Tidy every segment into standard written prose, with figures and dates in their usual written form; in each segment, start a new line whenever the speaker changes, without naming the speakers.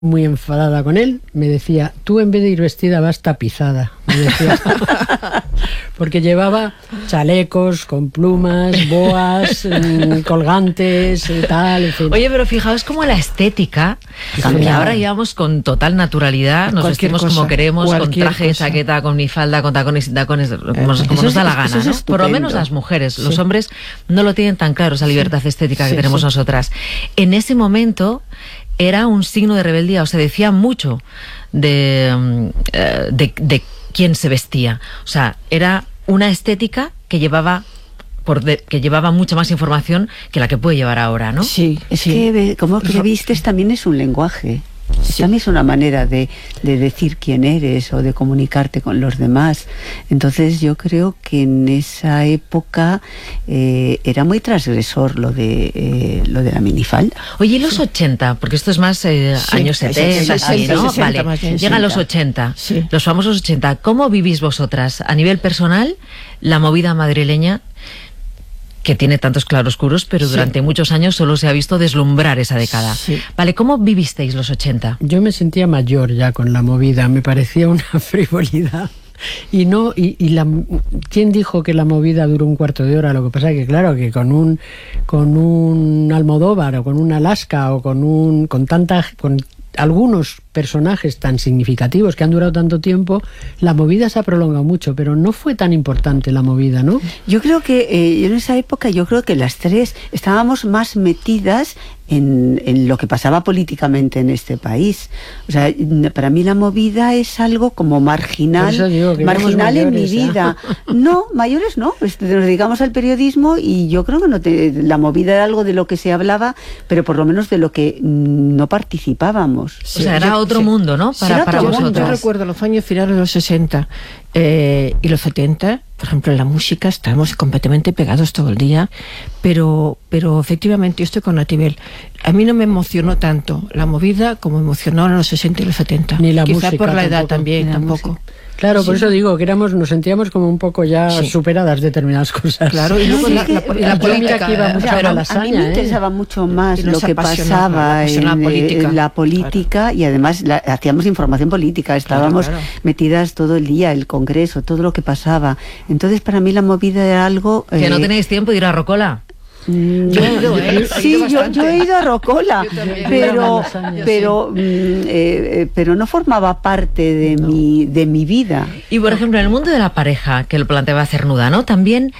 muy enfadada con él, me decía, tú en vez de ir vestida vas tapizada, me decía. Porque llevaba chalecos con plumas, boas, colgantes y tal, en fin.
Oye, pero fijaos cómo la estética, que ahora llevamos con total naturalidad, nos vestimos como queremos, con traje, chaqueta, con minifalda, con tacones y tacones, como nos da la gana, ¿no? Por lo menos las mujeres, los hombres no lo tienen tan claro, esa libertad estética que tenemos nosotras. En ese momento era un signo de rebeldía, o sea, decía mucho de quién se vestía. O sea, era una estética que llevaba mucha más información que la que puede llevar ahora, ¿no?
Sí, es que como que vistes también es un lenguaje. Sí. También es una manera de decir quién eres o de comunicarte con los demás. Entonces yo creo que en esa época era muy transgresor lo de la minifalda.
Oye, ¿y los 80? Porque esto es más años 70, así, ¿no? 60, vale, llegan los 80, los famosos 80. ¿Cómo vivís vosotras a nivel personal la movida madrileña, que tiene tantos claroscuros, pero durante muchos años solo se ha visto deslumbrar esa década? Vale, ¿cómo vivisteis los 80?
Yo me sentía mayor ya con la movida, me parecía una frivolidad. ¿Quién dijo que la movida duró un cuarto de hora? Lo que pasa es que claro, que con un Almodóvar o con un Alaska o con algunos personajes tan significativos que han durado tanto tiempo, la movida se ha prolongado mucho, pero no fue tan importante la movida, ¿no?
Yo creo que en esa época, las tres estábamos más metidas en lo que pasaba políticamente en este país. O sea, para mí la movida es algo como marginal en mi vida. No, mayores no, pues nos dedicamos al periodismo y yo creo que la movida era algo de lo que se hablaba, pero por lo menos de lo que no participábamos.
O sea, era otro mundo, ¿no? Para vosotros.
Yo recuerdo los años finales de los 60 y los 70, por ejemplo, en la música estábamos completamente pegados todo el día, pero efectivamente yo estoy con Natibel. A mí no me emocionó tanto la movida como emocionó en los 60 y los 70.
Ni la
Quizá
música
por la edad
tampoco,
también, tampoco.
Claro, por eso digo que nos sentíamos como un poco ya superadas determinadas cosas.
Claro, y luego la política,
que iba mucho a Malasaña,
a mí me interesaba mucho más lo que pasaba en la política, y además hacíamos información política, estábamos metidas todo el día, el Congreso, todo lo que pasaba. Entonces para mí la movida era algo...
¿Que no tenéis tiempo de ir a Rocola?
Yo he ido a Rocola, pero no formaba parte de mi vida.
Y por ejemplo, en el mundo de la pareja, que lo planteaba Cernuda, ¿no? También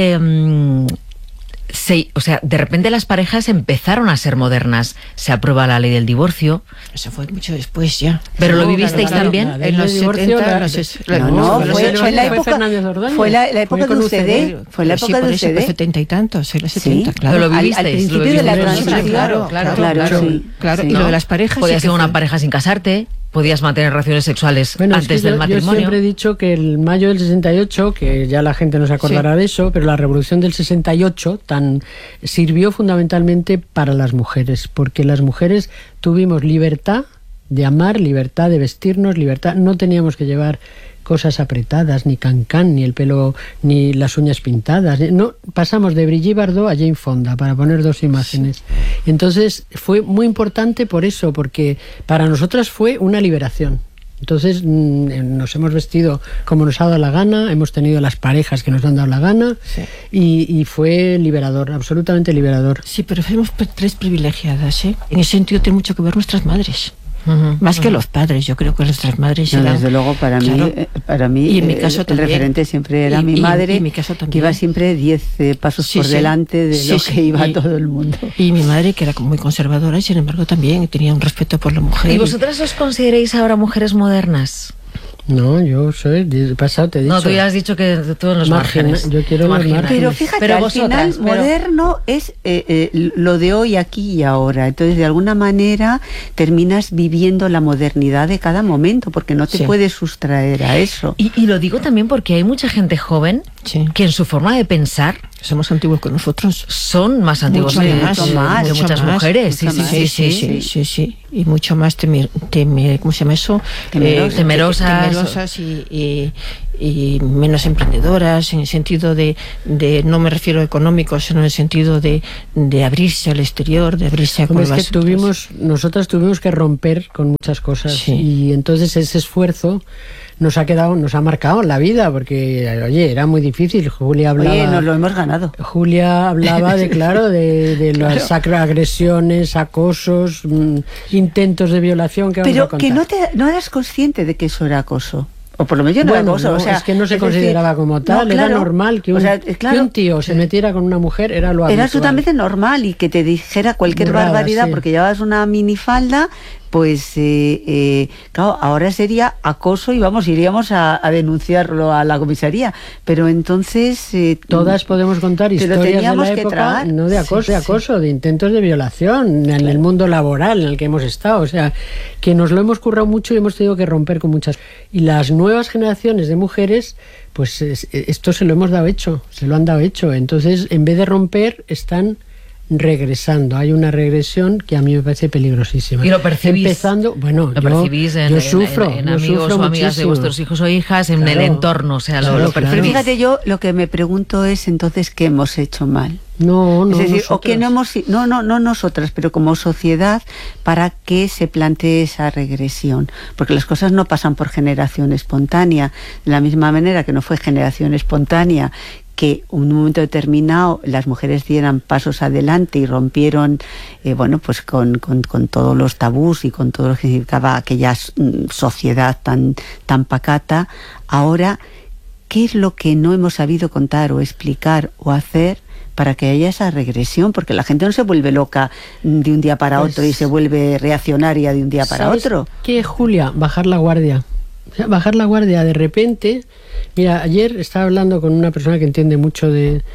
de repente las parejas empezaron a ser modernas. Se aprueba la ley del divorcio.
Eso fue mucho después ya.
¿Pero lo vivisteis también?
En los 70,
fue la época de ustedes. Fue la época de ustedes.
70 y tantos, en los 70, claro.
Pero lo vivisteis.
Al principio de la transición.
Claro. Y lo de las parejas...
Podías ser una pareja sin casarte, podías mantener relaciones sexuales antes del matrimonio.
Yo siempre he dicho que el mayo del 68, que ya la gente no se acordará de eso, pero la revolución del 68 sirvió fundamentalmente para las mujeres, porque las mujeres tuvimos libertad de amar, libertad de vestirnos, libertad, no teníamos que llevar cosas apretadas, ni cancán, ni el pelo, ni las uñas pintadas. No, pasamos de Brigitte Bardot a Jane Fonda, para poner dos imágenes. Entonces fue muy importante por eso, porque para nosotras fue una liberación. Entonces nos hemos vestido como nos ha dado la gana, hemos tenido las parejas que nos han dado la gana, y fue liberador, absolutamente liberador.
Sí, pero fuimos tres privilegiadas, ¿eh? En ese sentido tiene mucho que ver nuestras madres. Más que los padres, yo creo que nuestras madres eran...
Desde luego, para mí
y en mi caso
el referente siempre era mi madre,
y en mi caso
que iba siempre 10 pasos por delante de lo que iba todo el mundo.
Y mi madre, que era muy conservadora, y sin embargo también tenía un respeto por la mujer.
¿Y vosotras os consideráis ahora mujeres modernas?
No, yo soy pasado, te he dicho.
No, tú ya has dicho que tú en los márgenes.
Yo quiero los márgenes.
Pero fíjate, al final moderno es lo de hoy, aquí y ahora. Entonces, de alguna manera, terminas viviendo la modernidad de cada momento, porque no te puedes sustraer a eso.
Y lo digo también porque hay mucha gente joven que en su forma de pensar...
Somos antiguos que nosotros.
Son más antiguos que muchas mujeres.
Sí. Y mucho más ¿cómo se llama eso?
Temerosas
menos emprendedoras, en el sentido de no me refiero a económico, sino en el sentido de abrirse al exterior, de abrirse a
cosas. Nosotras tuvimos que romper con muchas cosas, y entonces ese esfuerzo nos ha marcado en la vida, porque oye, era muy difícil. Julia hablaba,
oye, nos lo hemos ganado.
Julia hablaba de las agresiones, acosos, intentos de violación que
pero que no eras consciente de que eso era acoso. O por lo menos no era acoso.
No, es que no se consideraba como tal. Era normal que un tío se metiera con una mujer, era lo habitual.
Era absolutamente normal, y que te dijera cualquier barbaridad porque llevabas una minifalda, pues claro, ahora sería acoso y iríamos a denunciarlo a la comisaría. Pero entonces
todas podemos contar historias de la época, no de acoso, de intentos de violación en el mundo laboral en el que hemos estado. O sea, que nos lo hemos currado mucho y hemos tenido que romper con muchas. Y las nuevas generaciones de mujeres, pues esto se lo han dado hecho. Entonces, en vez de romper, están regresando. Hay una regresión que a mí me parece peligrosísima.
Y lo percibís.
Percibís
yo
sufro
amigos o amigas de vuestros hijos o hijas, en el entorno, o sea, lo percibís.
Pero fíjate, yo lo que me pregunto es entonces ¿qué hemos hecho mal?
No,
es decir,
nosotras.
o que no nosotras, pero como sociedad, para que se plantee esa regresión, porque las cosas no pasan por generación espontánea, de la misma manera que no fue generación espontánea que en un momento determinado las mujeres dieran pasos adelante y rompieron pues con todos los tabús y con todo lo que significaba aquella sociedad tan pacata. Ahora, ¿qué es lo que no hemos sabido contar o explicar o hacer para que haya esa regresión? Porque la gente no se vuelve loca de un día para otro y se vuelve reaccionaria de un día para otro.
¿Qué, Julia? Bajar la guardia. Bajar la guardia de repente. Mira, ayer estaba hablando con una persona que entiende mucho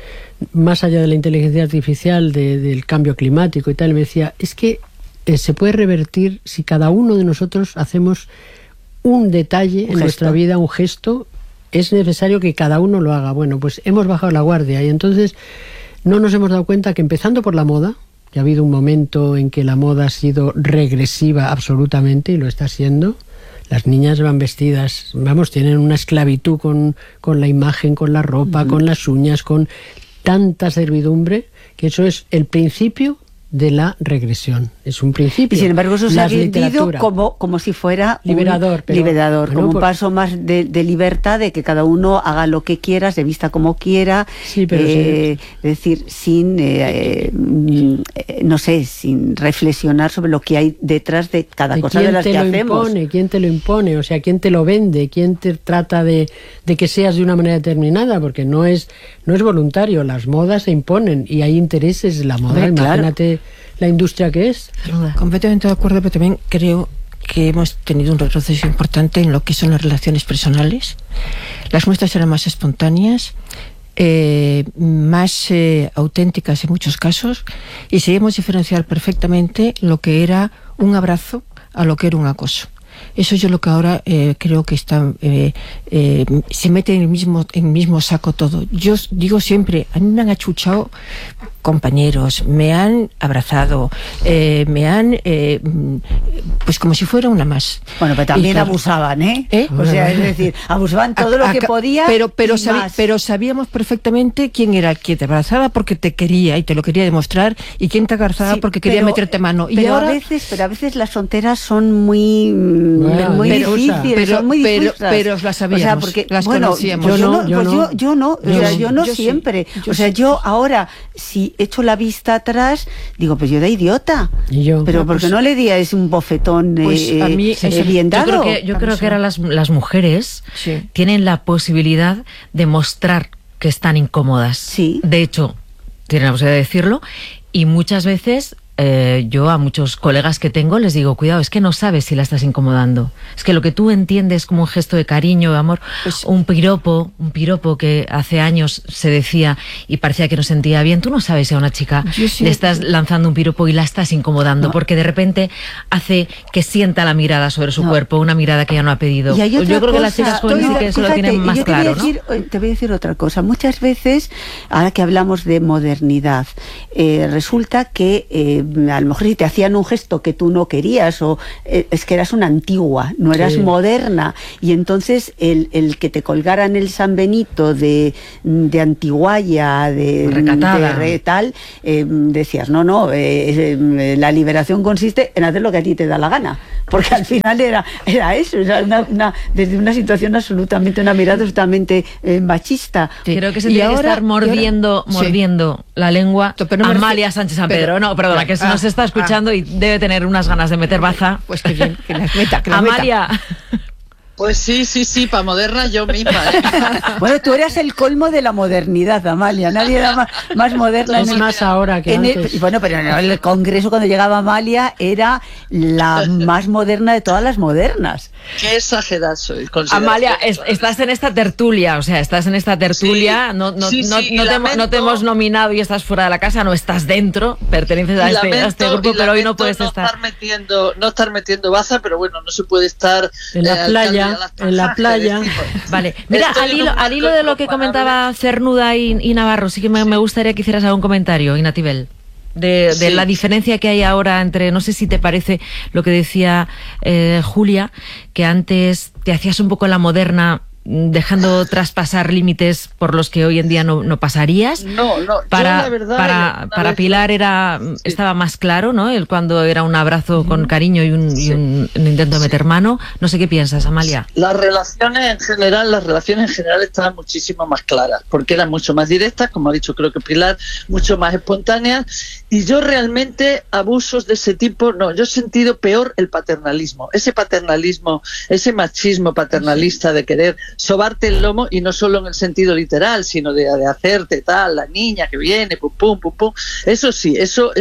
más allá de la inteligencia artificial, del cambio climático y tal, y me decía, es que se puede revertir si cada uno de nosotros hacemos un detalle en nuestra vida, un gesto. Es necesario que cada uno lo haga. Bueno, pues hemos bajado la guardia y entonces no nos hemos dado cuenta que, empezando por la moda, que ha habido un momento en que la moda ha sido regresiva absolutamente, y lo está siendo. Las niñas van vestidas, tienen una esclavitud con la imagen, con la ropa, con las uñas, con tanta servidumbre, que eso es el principio de la regresión. Es un principio.
Y sin embargo eso se ha vendido como si fuera
liberador,
como un paso más de libertad, de que cada uno haga lo que quiera, se vista como quiera, es decir, sin sin reflexionar sobre lo que hay detrás de cada cosa de las que hacemos.
¿Quién te lo impone? O sea, ¿quién te lo vende? ¿Quién te trata de que seas de una manera determinada? Porque no es voluntario, las modas se imponen y hay intereses en la moda. Imagínate la industria que es.
Completamente de acuerdo, pero también creo que hemos tenido un retroceso importante en lo que son las relaciones personales. Las nuestras eran más espontáneas, más auténticas en muchos casos, y sabíamos diferenciar perfectamente lo que era un abrazo a lo que era un acoso. Eso yo lo que ahora creo que está se mete en el mismo saco todo. Yo digo siempre, a mí me han achuchado compañeros, me han abrazado, me han pues como si fuera una más.
Bueno, pero también abusaban, O sea, es decir, abusaban todo lo que podía.
Pero sabíamos perfectamente quién era el que te abrazaba porque te quería y te lo quería demostrar, y quién te abrazaba porque quería meterte mano.
Pero a veces las fronteras son muy difíciles, son muy difusas.
Pero las sabíamos, o sea, porque,
las conocíamos. Yo no siempre. O sea, yo ahora, si echo la vista atrás, digo, pues yo de idiota. Pero porque no le di a ese un bofetón a mí, bien dado.
Yo creo que ahora las mujeres tienen la posibilidad de mostrar que están incómodas.
Sí.
De hecho, tienen la posibilidad de decirlo, y muchas veces yo a muchos colegas que tengo les digo, cuidado, es que no sabes si la estás incomodando. Es que lo que tú entiendes como un gesto de cariño, de amor, pues, un piropo que hace años se decía y parecía que no sentía bien, tú no sabes si a una chica le estás lanzando un piropo y la estás incomodando, porque de repente hace que sienta la mirada sobre su cuerpo, una mirada que ella no ha pedido. Yo creo que las chicas jóvenes sí que eso lo tienen más claro, ¿no?
Te voy a decir otra cosa. Muchas veces, ahora que hablamos de modernidad, resulta que a lo mejor si te hacían un gesto que tú no querías, o es que eras una antigua, no eras moderna, y entonces el que te colgaran el San Benito de antiguaya,
recatada,
de tal, decías, no, la liberación consiste en hacer lo que a ti te da la gana, porque al final era eso, era desde una situación absolutamente, una mirada absolutamente machista.
Sí. Creo que se tiene que estar mordiendo la lengua Amalia Sánchez San Pedro. No, perdona, que se nos está escuchando y debe tener unas ganas de meter baza.
Pues que bien, que las meta,
Amalia.
Pues sí, para moderna yo misma.
Bueno, tú eras el colmo de la modernidad, Amalia. Nadie era más moderna.
Es más ahora que antes.
Bueno, pero en el Congreso, cuando llegaba Amalia, era la más moderna de todas las modernas.
Qué exagerada soy.
Amalia, estás en esta tertulia,
Sí,
no te hemos nominado y estás fuera de la casa, no estás dentro, perteneces a este grupo, pero hoy no puedes estar.
No estar metiendo baza, pero bueno, no se puede estar
en la playa.
Vale, mira, al hilo de lo que comentaba Cernuda y Navarro, sí que me gustaría que hicieras algún comentario, Inatibel, de la diferencia que hay ahora entre, no sé si te parece lo que decía Julia, que antes te hacías un poco la moderna, dejando traspasar límites por los que hoy en día no pasarías.
No.
Para Pilar estaba más claro, ¿no? Cuando era un abrazo con cariño y un intento de meter mano. No sé qué piensas, Amalia.
Las relaciones en general estaban muchísimo más claras, porque eran mucho más directas, como ha dicho creo que Pilar, mucho más espontáneas, y yo realmente abusos de ese tipo, no, yo he sentido peor el paternalismo, ese machismo paternalista de querer sobarte el lomo, y no solo en el sentido literal, sino de hacerte tal, la niña que viene, pum, pum, pum, pum. Eso sí, eso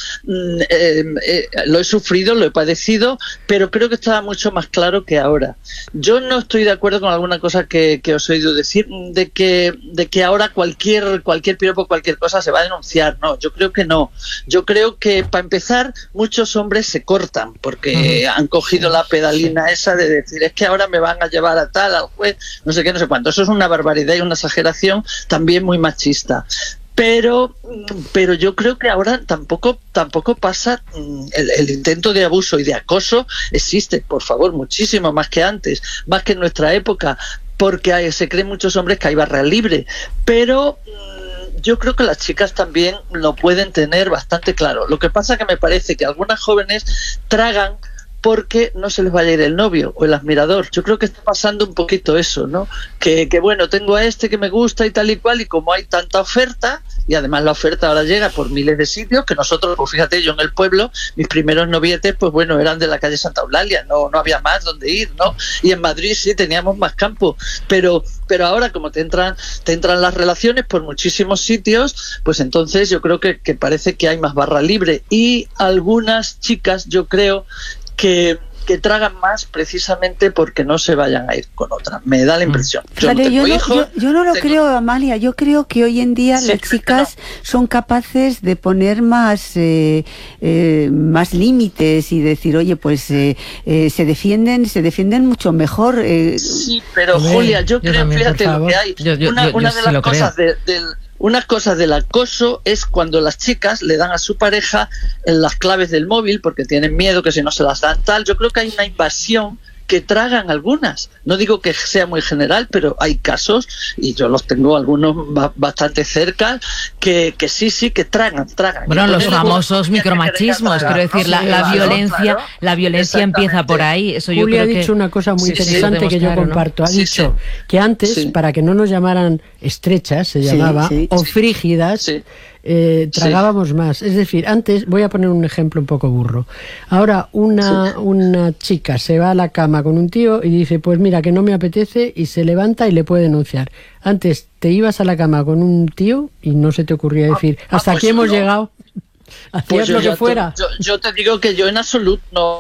lo he sufrido, lo he padecido, pero creo que estaba mucho más claro que ahora. Yo no estoy de acuerdo con alguna cosa que os he oído decir, de que ahora cualquier piropo, cualquier cosa se va a denunciar. No, yo creo que no. Yo creo que, para empezar, muchos hombres se cortan, porque han cogido la pedalina esa de decir, es que ahora me van a llevar a tal, al juez, no sé qué, no sé cuánto. Eso es una barbaridad y una exageración también muy machista. Pero yo creo que ahora tampoco pasa el intento de abuso y de acoso. Existe, por favor, muchísimo más que antes, más que en nuestra época, porque se creen muchos hombres que hay barra libre, pero yo creo que las chicas también lo pueden tener bastante claro. Lo que pasa es que me parece que algunas jóvenes tragan porque no se les vaya a ir el novio o el admirador. Yo creo que está pasando un poquito eso, ¿no? Que bueno, tengo a este que me gusta y tal y cual, y como hay tanta oferta, y además la oferta ahora llega por miles de sitios, que nosotros, pues fíjate, yo en el pueblo, mis primeros novietes, pues bueno, eran de la calle Santa Eulalia, no había más donde ir, ¿no? Y en Madrid sí teníamos más campo, pero ahora como te entran las relaciones por muchísimos sitios, pues entonces yo creo que parece que hay más barra libre, y algunas chicas, yo creo, que tragan más precisamente porque no se vayan a ir con otra. Me da la impresión. Yo
no lo creo, Amalia. Yo creo que hoy en día las chicas son capaces de poner más límites y decir, oye, pues se defienden mucho mejor.
Sí, pero Julia, yo creo, fíjate lo que hay. Una de las cosas Una cosa del acoso es cuando las chicas le dan a su pareja las claves del móvil porque tienen miedo que si no se las dan tal. Yo creo que hay una invasión que tragan algunas. No digo que sea muy general, pero hay casos, y yo los tengo algunos bastante cerca, que sí, que tragan.
Bueno, los famosos micromachismos, quiero decir, la violencia empieza por ahí. Eso
Julia
yo creo
ha dicho una cosa muy interesante que yo comparto. Ha dicho que antes, para que no nos llamaran estrechas, se llamaba, o frígidas, tragábamos más. Es decir, antes, voy a poner un ejemplo un poco burro. Ahora una chica se va a la cama con un tío y dice, pues mira, que no me apetece, y se levanta y le puede denunciar. Antes te ibas a la cama con un tío y no se te ocurría decir, hasta aquí hemos llegado, hacías lo que fuera.
Yo te digo que yo en absoluto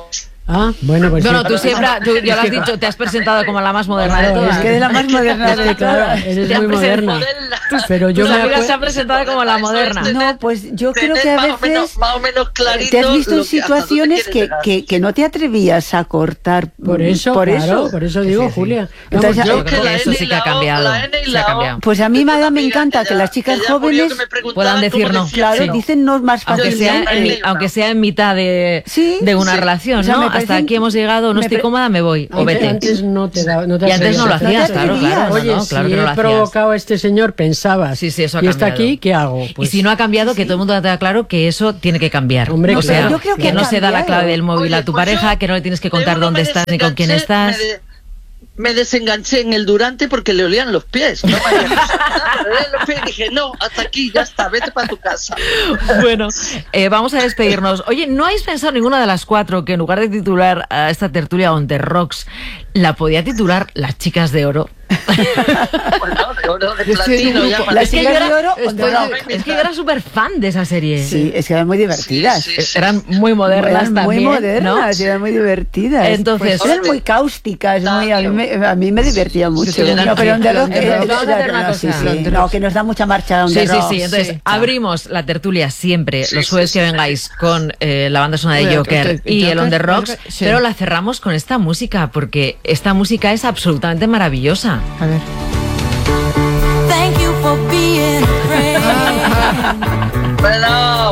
Bueno, pues
bueno, tú siempre, ya lo has dicho, te has presentado como la más moderna de todas.
Es que de la más moderna de todas.
Eres muy moderna. Pero yo
tus amigas se han presentado como la moderna.
No, pues yo creo que a veces
más o menos clarito
te has visto en situaciones que no te atrevías a cortar.
Por eso digo, Julia.
Entonces,
yo creo que eso sí que ha cambiado.
Pues a mí me encanta que las chicas jóvenes
puedan decir no.
Claro, dicen no más fácil.
Aunque sea en mitad de una relación, ¿no? Hasta aquí hemos llegado, no estoy cómoda, me voy. O vete.
Antes no te
y antes no lo hacías, claro.
Oye, si he provocado a este señor, pensabas,
eso ha
y está aquí, ¿qué hago?
Pues, y si no ha cambiado, que todo el mundo tenga claro que eso tiene que cambiar.
Hombre,
o sea,
yo creo
que no se da la clave del móvil a tu pareja, que no le tienes que contar dónde estás ni con quién estás.
Me desenganché en el Durante porque le olían los pies. No me olían los pies y dije, no, hasta aquí, ya está, vete para tu casa.
Bueno, vamos a despedirnos. Oye, ¿no habéis pensado ninguna de las cuatro que en lugar de titular a esta tertulia On The Rocks, la podía titular Las Chicas de Oro?
Bueno, de oro, de platino.
Las Chicas de Oro.
Es que yo era súper fan de esa serie.
Sí, es que eran muy divertidas.
Eran muy modernas también.
Muy modernas,
¿no?
Eran muy divertidas.
Entonces,
eran muy cáusticas. A mí me divertía mucho.
Pero On The Rock, vamos a hacer una cosa.
No, que nos da mucha marcha On The Rock.
Sí. Entonces, abrimos la tertulia siempre, los jueves que vengáis, con la banda sonora de Joker y el On The Rocks, pero la cerramos con esta música, porque esta música es absolutamente maravillosa.
A ver.
Thank you for being a friend.
Bueno.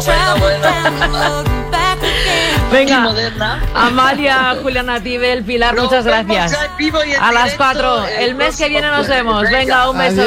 Venga, Amalia, Juliana Tibel, Pilar, muchas gracias. A las 4, el mes que viene nos vemos. Venga, un beso.